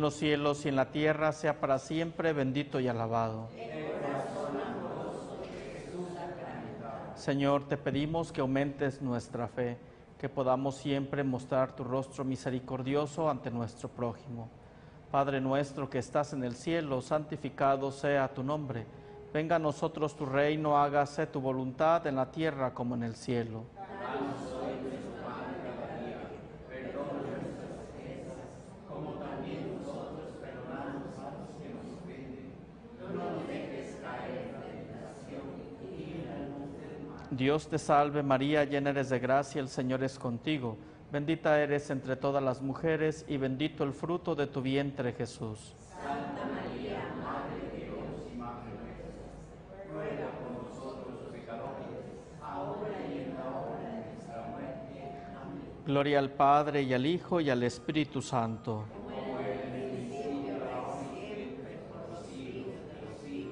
los cielos y en la tierra, sea para siempre bendito y alabado. Señor, te pedimos que aumentes nuestra fe, que podamos siempre mostrar tu rostro misericordioso ante nuestro prójimo. Padre nuestro que estás en el cielo, santificado sea tu nombre. Venga a nosotros tu reino, hágase tu voluntad en la tierra como en el cielo. Danos hoy nuestro pan de cada día, perdona nuestras ofensas, como también nosotros perdonamos a los que nos ofenden. No nos dejes caer en la tentación y líbranos del mal. Dios te salve María, llena eres de gracia, el Señor es contigo. Bendita eres entre todas las mujeres y bendito el fruto de tu vientre, Jesús. Santa María, Madre de Dios y Madre nuestra, ruega por nosotros los pecadores, ahora y en la hora de nuestra muerte. Amén. Gloria al Padre y al Hijo y al Espíritu Santo.